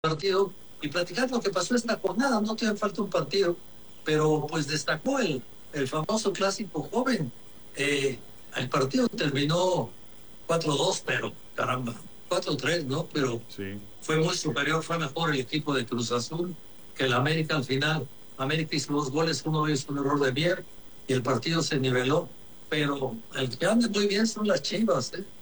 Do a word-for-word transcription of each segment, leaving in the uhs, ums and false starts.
partido y platicar lo que pasó esta jornada. No tiene falta un partido, pero pues destacó el, el famoso clásico joven. Eh, el partido terminó cuatro dos, pero caramba, cuatro tres, ¿no? Pero sí. Fue muy superior, fue mejor el equipo de Cruz Azul que el América al final. América hizo dos goles, uno es un error de Mier y el partido se niveló. Pero el que anda muy bien son las Chivas, ¿eh?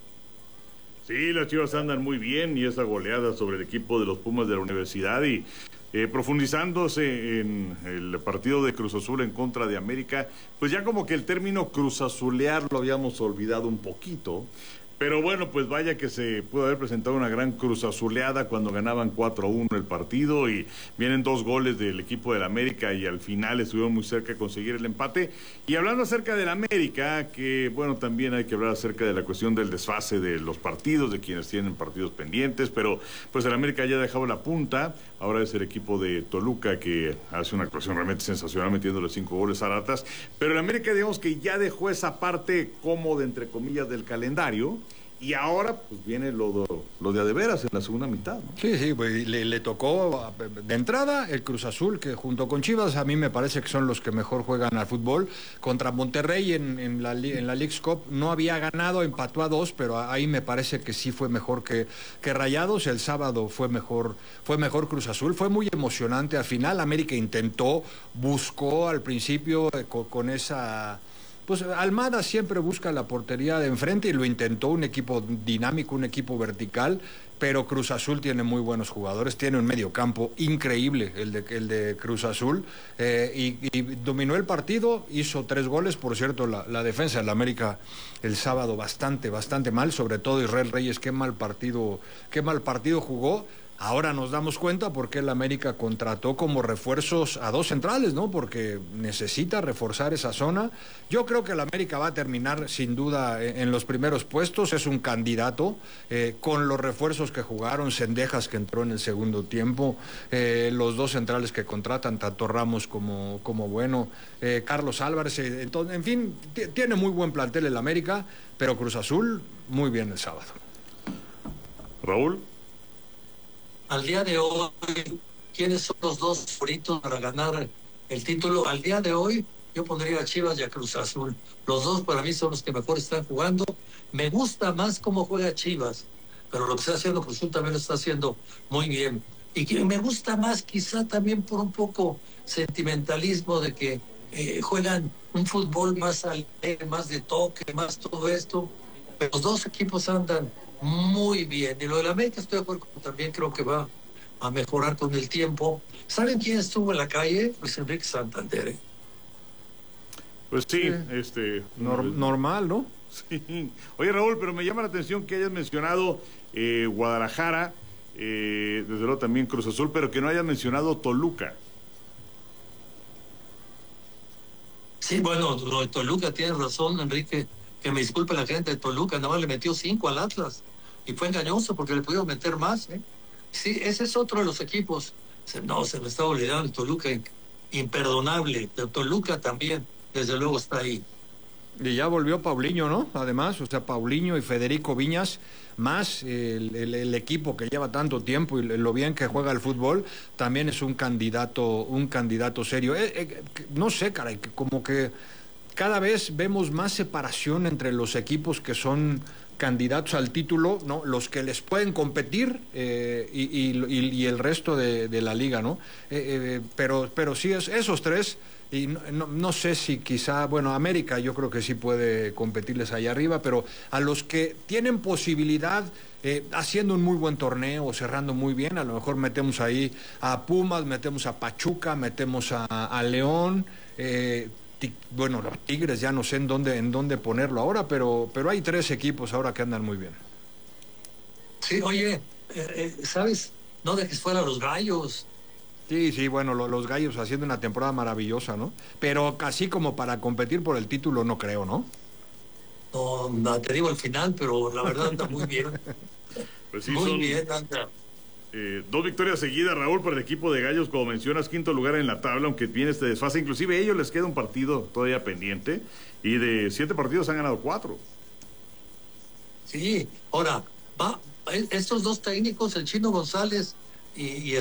Sí, las Chivas andan muy bien y esa goleada sobre el equipo de los Pumas de la Universidad y eh, profundizándose en el partido de Cruz Azul en contra de América, pues ya como que el término Cruz Azulear lo habíamos olvidado un poquito. Pero bueno, pues vaya que se pudo haber presentado una gran cruz azuleada cuando ganaban cuatro a uno el partido y vienen dos goles del equipo del América y al final estuvieron muy cerca de conseguir el empate. Y hablando acerca del América, que bueno, también hay que hablar acerca de la cuestión del desfase de los partidos, de quienes tienen partidos pendientes, pero pues el América ya ha dejado la punta, ahora es el equipo de Toluca que hace una actuación realmente sensacional metiéndole cinco goles a Ratas, pero el América digamos que ya dejó esa parte cómoda entre comillas del calendario. Y ahora, pues, viene lo, lo de a de veras en la segunda mitad, ¿no? Sí, sí, pues, le, le tocó de entrada el Cruz Azul, que junto con Chivas a mí me parece que son los que mejor juegan al fútbol. Contra Monterrey en, en, la, en la Leagues Cup no había ganado, empató a dos, pero ahí me parece que sí fue mejor que, que Rayados. El sábado fue mejor, fue mejor Cruz Azul, fue muy emocionante. Al final América intentó, buscó al principio con, con esa... Pues Almada siempre busca la portería de enfrente y lo intentó, un equipo dinámico, un equipo vertical, pero Cruz Azul tiene muy buenos jugadores, tiene un mediocampo increíble el de, el de Cruz Azul, eh, y, y dominó el partido, hizo tres goles, por cierto, la, la defensa del América el sábado bastante, bastante mal, sobre todo Israel Reyes, qué mal partido, qué mal partido jugó. Ahora nos damos cuenta por qué el América contrató como refuerzos a dos centrales, ¿no? Porque necesita reforzar esa zona. Yo creo que el América va a terminar sin duda en los primeros puestos, es un candidato, eh, con los refuerzos que jugaron, Cendejas que entró en el segundo tiempo, eh, los dos centrales que contratan, tanto Ramos como, como Bueno, eh, Carlos Álvarez, eh, entonces, en fin, tiene muy buen plantel el América, pero Cruz Azul muy bien el sábado. Raúl. Al día de hoy, ¿quiénes son los dos favoritos para ganar el título? Al día de hoy, yo pondría a Chivas y a Cruz Azul. Los dos para mí son los que mejor están jugando. Me gusta más cómo juega Chivas, pero lo que está haciendo Cruz Azul también lo está haciendo muy bien. Y que me gusta más quizá también por un poco sentimentalismo de que eh, juegan un fútbol más alegre, más de toque, más todo esto. Pero los dos equipos andan muy bien. Y lo de la América estoy de acuerdo, también creo que va a mejorar con el tiempo. ¿Saben quién estuvo en la calle? Luis Enrique Santander. ¿eh? Pues sí, sí. este... Nor normal, ¿no? Sí. Oye, Raúl, pero me llama la atención que hayas mencionado eh, Guadalajara, eh, desde luego también Cruz Azul, pero que no hayas mencionado Toluca. Sí, bueno, lo de Toluca, tienes razón, Enrique. Que me disculpe la gente de Toluca, nada más le metió cinco al Atlas y fue engañoso porque le pudieron meter más. ¿eh? Sí, ese es otro de los equipos. No, se me está olvidando el Toluca, imperdonable. El Toluca también, desde luego, está ahí. Y ya volvió Paulinho, ¿no? Además, o sea, Paulinho y Federico Viñas, más el, el, el equipo que lleva tanto tiempo y lo bien que juega el fútbol, también es un candidato, un candidato serio. Eh, eh, no sé, caray, como que cada vez vemos más separación entre los equipos que son candidatos al título, ¿no? Los que les pueden competir eh, y, y, y el resto de, de la liga, ¿no? Eh, eh, pero, pero sí, es, esos tres, y no, no, no sé si quizá, bueno, América yo creo que sí puede competirles allá arriba, pero a los que tienen posibilidad, eh, haciendo un muy buen torneo, cerrando muy bien, a lo mejor metemos ahí a Pumas, metemos a Pachuca, metemos a, a León, eh, bueno, los Tigres ya no sé en dónde en dónde ponerlo ahora, pero pero hay tres equipos ahora que andan muy bien. Sí, oye, eh, eh, ¿sabes? No dejes fuera a los Gallos. Sí, sí, bueno, lo, los Gallos haciendo una temporada maravillosa, ¿no? Pero casi como para competir por el título no creo, ¿no? No, no te digo el final, pero la verdad anda muy bien. Pues sí, muy son... bien, anda. Eh, dos victorias seguidas, Raúl, para el equipo de Gallos, como mencionas, quinto lugar en la tabla, aunque viene este desfase. Inclusive a ellos les queda un partido todavía pendiente y de siete partidos han ganado cuatro. Sí, ahora, va, estos dos técnicos, el Chino González y, y